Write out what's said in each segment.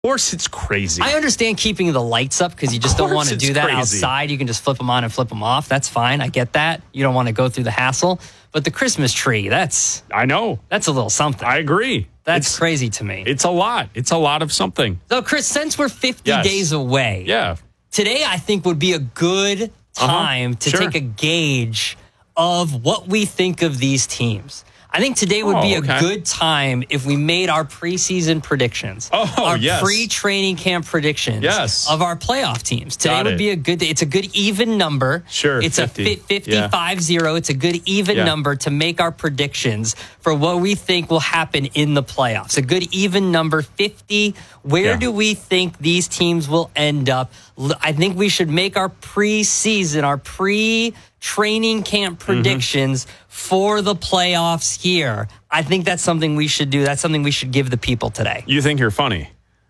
course it's crazy. I understand keeping the lights up because you just don't want to do that outside. You can just flip them on and flip them off. That's fine. I get that. You don't want to go through the hassle. But the Christmas tree, I know. That's a little something. I agree. That's crazy to me. It's a lot. It's a lot of something. So, Chris, since we're 50 days away, today I think would be a good time to take a gauge of what we think of these teams. I think today would be a good time if we made our preseason predictions. Our pre-training camp predictions of our playoff teams. Today would be a good day. It's a good even number. Sure. It's 50. 50-50. It's a good even number to make our predictions for what we think will happen in the playoffs. A good even number, 50. Where do we think these teams will end up? I think we should make our preseason, our pre-training camp predictions for the playoffs here. I think that's something we should do. That's something we should give the people today. You think you're funny?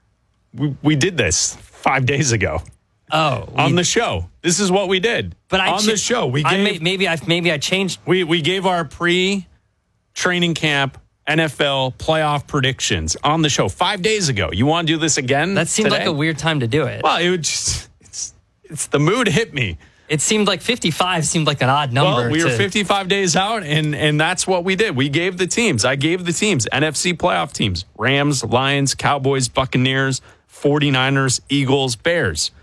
We did this 5 days ago. On the show. This is what we did. But on the show, we gave, maybe I changed. We gave our pre-training camp NFL playoff predictions on the show 5 days ago. You want to do this again? That seemed like a weird time to do it. Well, it would just it's the mood hit me. It seemed like 55 seemed like an odd number. Well, we were 55 days out, and that's what we did. We gave the teams. I gave the teams, NFC playoff teams, Rams, Lions, Cowboys, Buccaneers, 49ers, Eagles, Bears.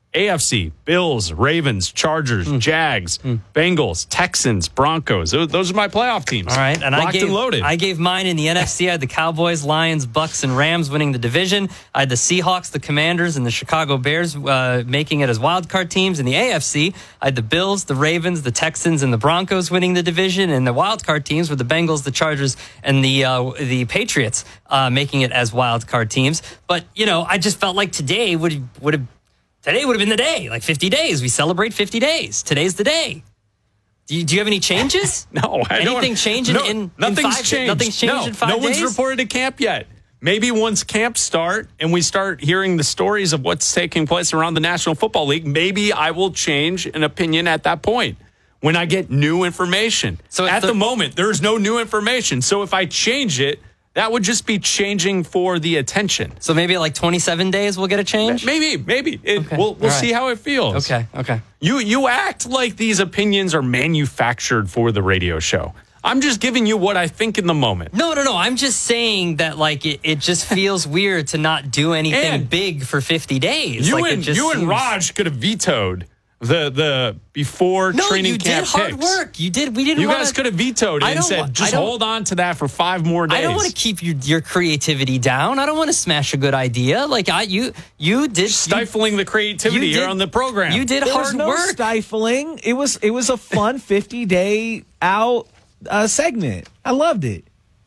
AFC, Bills, Ravens, Chargers, Jags, Bengals, Texans, Broncos. Those are my playoff teams. All right. And locked and loaded. I gave mine in the NFC. I had the Cowboys, Lions, Bucks, and Rams winning the division. I had the Seahawks, the Commanders, and the Chicago Bears making it as wild card teams. In the AFC, I had the Bills, the Ravens, the Texans, and the Broncos winning the division. And the wild card teams were the Bengals, the Chargers, and the Patriots making it as wild card teams. But, I just felt like today would have been the day, like 50 days. We celebrate 50 days. Today's the day. Do you have any changes? No, I don't. Anything changing nothing's changed. Nothing's changed in 5 days? No one's reported to camp yet. Maybe once camps start and we start hearing the stories of what's taking place around the National Football League, maybe I will change an opinion at that point when I get new information. So at the moment, there's no new information. So if I change it, that would just be changing for the attention. So maybe like 27 days we'll get a change? Maybe. We'll see how it feels. Okay. You act like these opinions are manufactured for the radio show. I'm just giving you what I think in the moment. No. I'm just saying that like it just feels weird to not do anything big for 50 days. You and Raj could have vetoed the before training camp picks. No, you did hard work. You did. We didn't. You guys could have vetoed it and said, just hold on to that for 5 more days. I don't want to keep your creativity down. I don't want to smash a good idea. Like you did stifling the creativity here on the program. You did hard work. Stifling. It was a fun 50-day out segment. I loved it.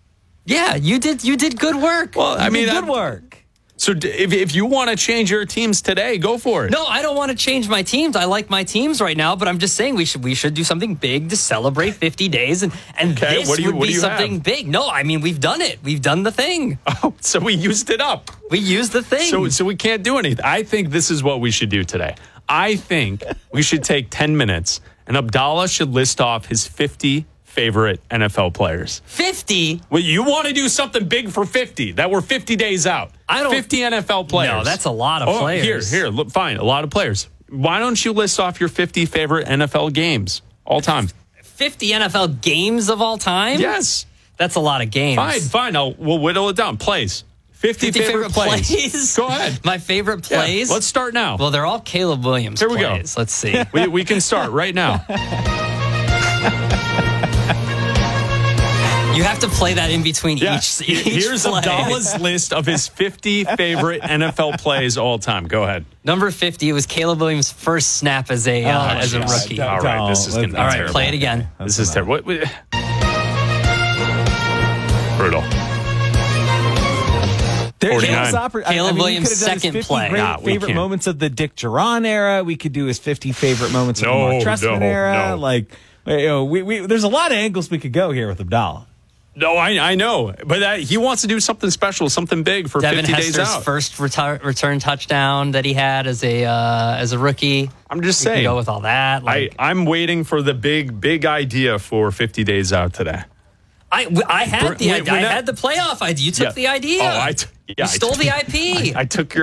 Yeah, you did good work. Well, I mean, good work. So if you want to change your teams today, go for it. No, I don't want to change my teams. I like my teams right now, but I'm just saying we should do something big to celebrate 50 days, and this would be something big. No, I mean, we've done it. We've done the thing. Oh, so we used it up. We used the thing. So we can't do anything. I think this is what we should do today. I think we should take 10 minutes, and Abdallah should list off his 50 favorite NFL players. 50? Well, you want to do something big for 50. That we're 50 days out. 50 NFL players. No, that's a lot of players. Here, look, fine, a lot of players. Why don't you list off your 50 favorite NFL games all time? 50 NFL games of all time? Yes. That's a lot of games. Fine. We'll whittle it down. Plays. 50 favorite plays. Go ahead. My favorite plays? Yeah, let's start now. Well, they're all Caleb Williams plays. Here we go. Let's see. we can start right now. You have to play that in between each Here's play. Abdallah's list of his 50 favorite NFL plays all time. Go ahead. Number 50, it was Caleb Williams' first snap as a rookie. All right, this is going to be terrible. Play it again. This is terrible. Brutal. Caleb Williams' second play. Favorite moments of the Dick Duran era. We could do his 50 favorite moments of the Mark Trestman era. Like, there's a lot of angles we could go here with Abdallah. No, I know. But he wants to do something special, something big for Devin 50 days out. First return touchdown that he had as a rookie. I'm just saying. We can go with all that. I'm waiting for the big idea for 50 days out today. I had the idea. I had the playoff idea. You took the idea. Yeah, You stole the IP. I took your